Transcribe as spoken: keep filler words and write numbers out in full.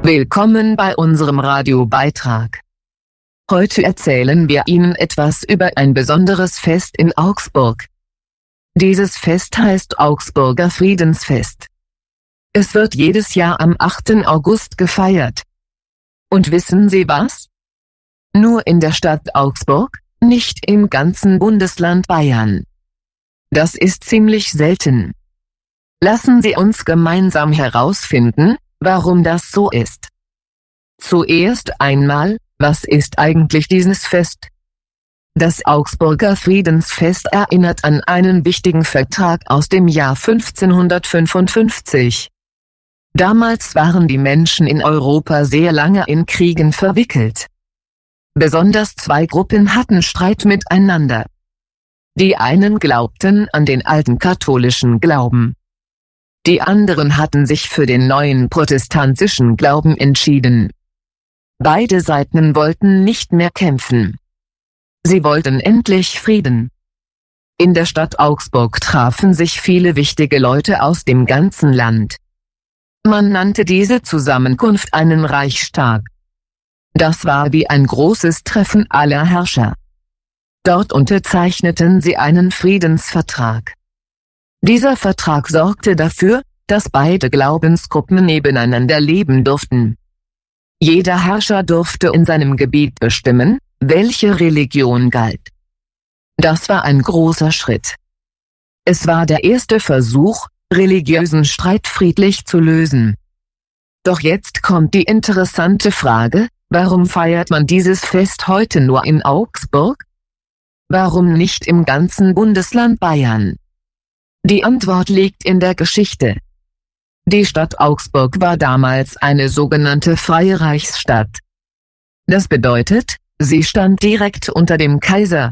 Willkommen bei unserem Radiobeitrag. Heute erzählen wir Ihnen etwas über ein besonderes Fest in Augsburg. Dieses Fest heißt Augsburger Friedensfest. Es wird jedes Jahr am achten August gefeiert. Und wissen Sie was? Nur in der Stadt Augsburg, nicht im ganzen Bundesland Bayern. Das ist ziemlich selten. Lassen Sie uns gemeinsam herausfinden, warum das so ist. Zuerst einmal, was ist eigentlich dieses Fest? Das Augsburger Friedensfest erinnert an einen wichtigen Vertrag aus dem Jahr fünfzehnhundertfünfundfünfzig. Damals waren die Menschen in Europa sehr lange in Kriegen verwickelt. Besonders zwei Gruppen hatten Streit miteinander. Die einen glaubten an den alten katholischen Glauben. Die anderen hatten sich für den neuen protestantischen Glauben entschieden. Beide Seiten wollten nicht mehr kämpfen. Sie wollten endlich Frieden. In der Stadt Augsburg trafen sich viele wichtige Leute aus dem ganzen Land. Man nannte diese Zusammenkunft einen Reichstag. Das war wie ein großes Treffen aller Herrscher. Dort unterzeichneten sie einen Friedensvertrag. Dieser Vertrag sorgte dafür, dass beide Glaubensgruppen nebeneinander leben durften. Jeder Herrscher durfte in seinem Gebiet bestimmen, welche Religion galt. Das war ein großer Schritt. Es war der erste Versuch, religiösen Streit friedlich zu lösen. Doch jetzt kommt die interessante Frage, warum feiert man dieses Fest heute nur in Augsburg? Warum nicht im ganzen Bundesland Bayern? Die Antwort liegt in der Geschichte. Die Stadt Augsburg war damals eine sogenannte freie Reichsstadt. Das bedeutet, sie stand direkt unter dem Kaiser.